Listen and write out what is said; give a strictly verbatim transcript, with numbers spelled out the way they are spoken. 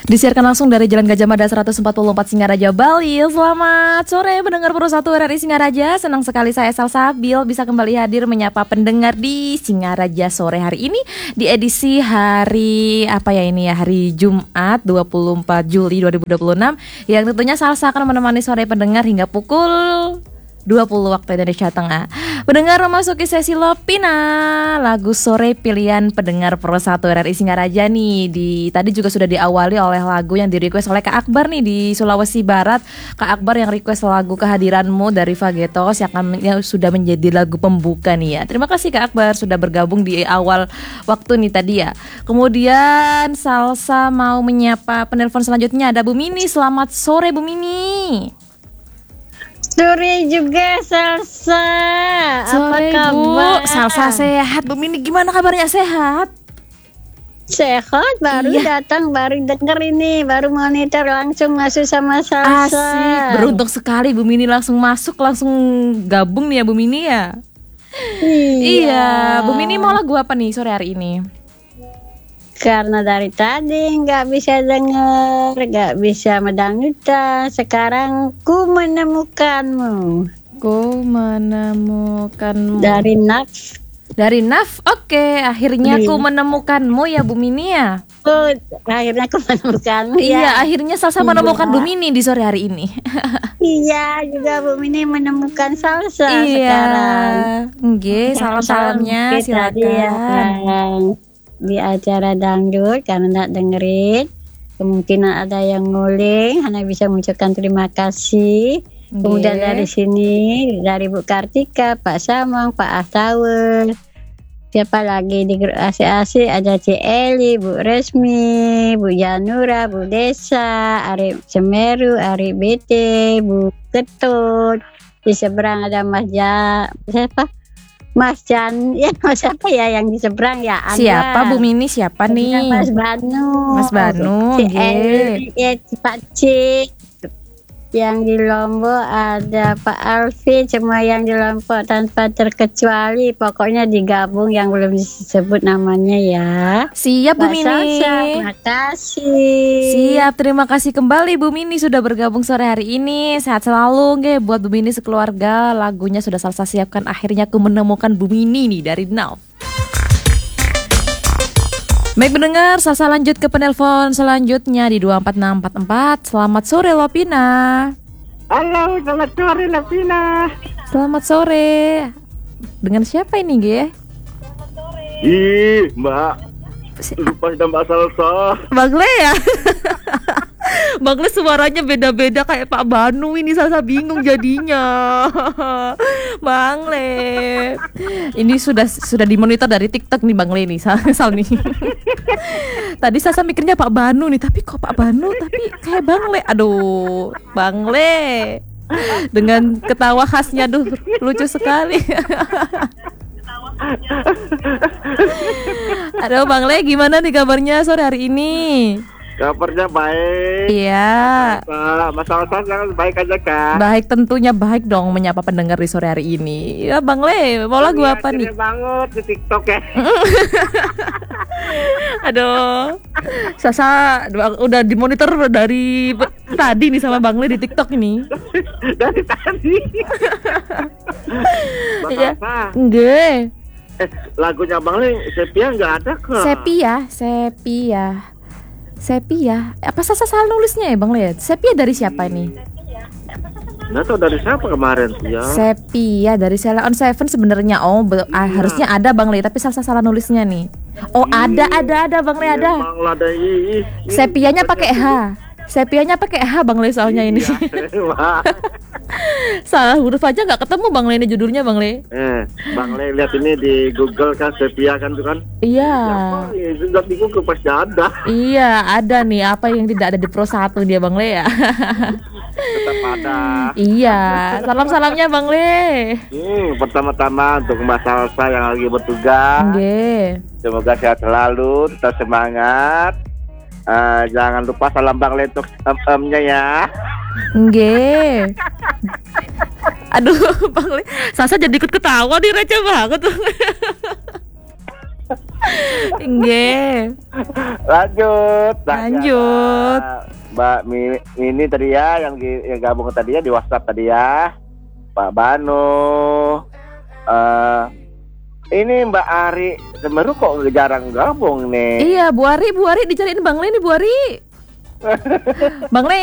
Disiarkan langsung dari Jalan Gajah Mada seratus empat puluh empat Singaraja, Bali. Selamat sore pendengar Pro satu R R I Singaraja. Senang sekali saya Salsa Abil bisa kembali hadir menyapa pendengar di Singaraja sore hari ini di edisi hari apa ya ini ya, hari Jumat dua puluh empat Juli dua ribu dua puluh enam, yang tentunya Salsa akan menemani sore pendengar hingga pukul dua puluh waktu Indonesia Tengah. Pendengar memasuki sesi Lopina, lagu sore pilihan pendengar Pro satu R R I Singaraja nih. Di tadi juga sudah diawali oleh lagu yang di-request oleh Kak Akbar nih di Sulawesi Barat. Kak Akbar yang request lagu Kehadiranmu dari Fagetos yang, akan, yang sudah menjadi lagu pembuka nih ya. Terima kasih Kak Akbar sudah bergabung di awal waktu nih tadi ya. Kemudian Salsa mau menyapa penelpon selanjutnya, ada Bu Mini. Selamat sore Bu Mini. Sore juga Salsa. Sore, apa Bu. kabar? Salsa sehat. Bu Mini gimana kabarnya, sehat? Sehat, baru iya. datang, baru denger ini, baru monitor langsung masuk sama Salsa. Asik, beruntung sekali Bu Mini langsung masuk, langsung gabung nih ya Bu Mini ya. Iya. Iya, Bu Mini mau lagu apa nih sore hari ini? Karena dari tadi nggak bisa denger, nggak bisa mendangutan, sekarang ku menemukanmu. Ku menemukanmu. Dari Naf. Dari Naf, oke. Akhirnya Iya. ku menemukanmu ya Bu Mini ya. Oh, akhirnya aku menemukanmu Iya, ya. akhirnya Salsa Iya. menemukan Bu Mini di sore hari ini. Iya, juga Bu Mini menemukan Salsa Iya. sekarang. Nggih, salam-salamnya Kita tadi ya, silakan. di acara dangdut karena nggak dengerin, kemungkinan ada yang nguling, hanya bisa mengucapkan terima kasih. Nggih. Kemudian dari sini dari Bu Kartika, Pak Samang, Pak Ahtawel, siapa lagi di grup A C A C, ada C Eli, Bu Resmi, Bu Janura, Bu Desa, Arif Semeru, Arif B T, Bu Ketut. Di seberang ada Mas Ja, siapa? Mas Jan, ya Mas siapa ya yang di seberang ya? Anda. Siapa Bu Mini, siapa nih? Mas Banu. Mas Banu, Si nggih. Eli, ya, Pak Cik. Yang di Lombok ada Pak Alfi, semua yang di Lombok tanpa terkecuali, pokoknya digabung yang belum disebut namanya ya. Siap Bu Mbak Mini. Salsa, terima kasih. Siap, terima kasih kembali Bu Mini sudah bergabung sore hari ini. Sehat selalu nggih buat Bu Mini sekeluarga. Lagunya sudah Salsa siapkan. Akhirnya aku menemukan Bu Mini nih dari Now. Baik pendengar, Salsa lanjut ke penelpon selanjutnya di dua empat enam empat empat. Selamat sore Lopina. Halo, selamat sore Lopina. Selamat sore. Dengan siapa ini nggih? Ih, Mbak. Lupa sudah Mbak Salsa. Bang Le ya? Bang Le suaranya beda-beda kayak Pak Banu ini, Salsa bingung jadinya. Bang Le. Ini sudah sudah dimonitor dari TikTok nih Bang Le nih, Sal, Sal nih. Tadi Salsa mikirnya Pak Banu nih, tapi kok Pak Banu tapi kayak Bang Le. Aduh, Bang Le. Dengan ketawa khasnya, duh lucu sekali. Aduh Bang Le, gimana nih kabarnya sore hari ini? Kabarnya baik. Iya. Mas Salsa jangan baik aja kan? Baik, tentunya baik dong menyapa pendengar di sore hari ini. Ya Bang Le, mau lagu apa nih? Banget di TikTok ya. Aduh, Sasa udah dimonitor dari tadi nih sama Bang Le di TikTok ini. Dari tadi. Mas Iya. Salsa, Nggih. eh, lagunya Bang Le, Sepia nggak ada kok. Sepia, Sepia. Sepia. Apa Sasa salah nulisnya ya Bang Le? Sepia dari siapa nih? Nggak tahu dari siapa kemarin tuh ya. Sepia dari Sheila on Seven sebenarnya. Oh, be- ah, Iya. harusnya ada Bang Le, tapi Salsa salah nulisnya nih. Oh, ada, ada, ada Bang Le, ada. Emang lah ada ih, ih. Sepianya pakai H. Sepianya pakai H Bang Le soalnya ini. Iya, Salah huruf aja nggak ketemu Bang Le ini judulnya Bang Le. eh, Bang Le lihat ini di Google kan Sepia kan tuh kan. Iya. Apa ya, itu di Google pasti ada. Iya, ada nih apa yang tidak ada di Pro satu dia Bang Le ya. Tetap ada. Iya, salam-salamnya Bang Le. Hmm, pertama-tama untuk Mbak Salsa yang lagi bertugas. Nggih. Semoga sehat selalu, tetap semangat. Eh, jangan lupa salam Bang Le untuk em-emnya ya. Nggih. Aduh, Bang Le. Sasa jadi ikut ketawa nih, receh banget. Nggih. Lanjut. Lanjut. Mbak Mi, ini tadi ya yang, yang gabung tadi ya di WhatsApp tadi ya. Pak Bano. Uh, ini Mbak Ari Semeru kok jarang gabung nih. Iya, Bu Ari, Bu Ari dicariin Bang Le nih Bu Ari. Bang Le